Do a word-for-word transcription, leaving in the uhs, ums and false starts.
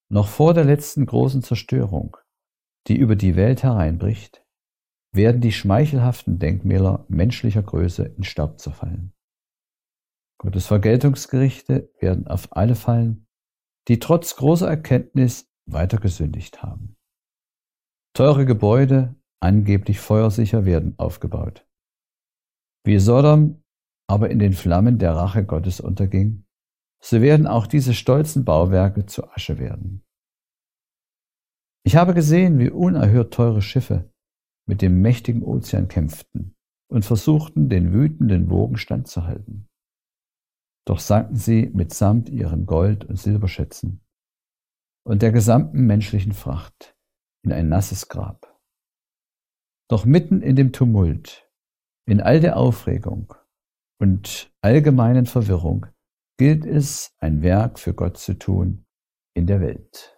Noch vor der letzten großen Zerstörung, die über die Welt hereinbricht, werden die schmeichelhaften Denkmäler menschlicher Größe in Staub zerfallen. Gottes Vergeltungsgerichte werden auf alle fallen, die trotz großer Erkenntnis weiter gesündigt haben. Teure Gebäude, angeblich feuersicher, werden aufgebaut. Wie Sodom aber in den Flammen der Rache Gottes unterging, so werden auch diese stolzen Bauwerke zu Asche werden. Ich habe gesehen, wie unerhört teure Schiffe mit dem mächtigen Ozean kämpften und versuchten, den wütenden Wogen standzuhalten. Doch sanken sie mitsamt ihren Gold- und Silberschätzen und der gesamten menschlichen Fracht in ein nasses Grab. Doch mitten in dem Tumult, in all der Aufregung und allgemeinen Verwirrung, gilt es, ein Werk für Gott zu tun in der Welt.